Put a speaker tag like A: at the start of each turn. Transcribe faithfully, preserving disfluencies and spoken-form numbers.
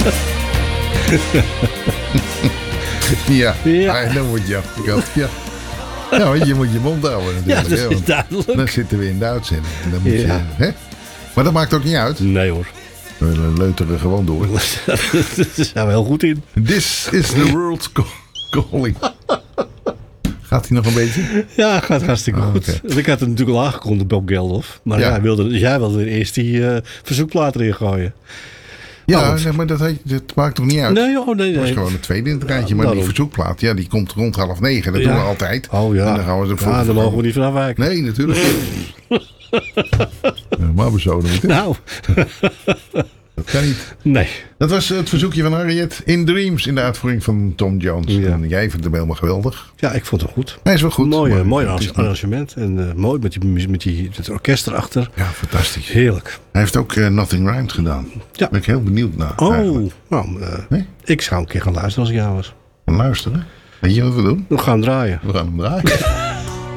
A: ja,
B: Ja.
A: ah, dan word je afgekapt. Ja. Ja, want je moet je mond houden natuurlijk.
B: Ja, dat
A: hè,
B: is
A: want
B: duidelijk.
A: dan zitten we in de uitzending. En dan moet
B: Ja.
A: je, hè? Maar dat maakt ook niet uit.
B: Nee hoor.
A: We leuteren gewoon door.
B: Daar zijn we heel goed in.
A: This is the world calling. Gaat hij nog een beetje?
B: Ja, gaat hartstikke
A: Oh,
B: goed.
A: oké.
B: Ik had het natuurlijk al aangekondigd, Bob Geldof. Maar
A: Ja.
B: jij wilde, dus jij wilde eerst die uh, verzoekplaat erin gooien.
A: Ja,
B: Oh.
A: zeg maar dat, heet- dat maakt toch niet uit?
B: Nee, joh, nee,
A: Dat is
B: nee.
A: gewoon een tweede in het rijtje. Maar
B: daarom.
A: die verzoekplaat, ja, die komt rond half negen. Dat
B: Ja.
A: doen we altijd.
B: Oh ja.
A: En dan gaan we ervoor.
B: Ja, daar mogen we niet van afwijken.
A: Nee, natuurlijk niet. Ja, maar we zo niet. hè?
B: Nou,
A: Dat kan niet.
B: nee.
A: Dat was het verzoekje van Harriet in Dreams in de uitvoering van Tom Jones.
B: Ja.
A: En jij vindt hem helemaal geweldig.
B: Ja, ik vond het goed.
A: Hij is wel goed.
B: Mooi,
A: maar
B: eh, mooi
A: het is niet-
B: arrangement. En uh, mooi met, die, met die, het orkest erachter.
A: Ja, fantastisch.
B: Heerlijk.
A: Hij heeft ook uh, Nothing Rhymes gedaan.
B: Ja.
A: Daar ben ik heel benieuwd naar.
B: Oh,
A: eigenlijk.
B: nou, uh,
A: Nee?
B: ik zou een keer gaan luisteren als ik jou was.
A: Gaan luisteren. Weet je wat we doen?
B: We gaan draaien.
A: We gaan hem draaien.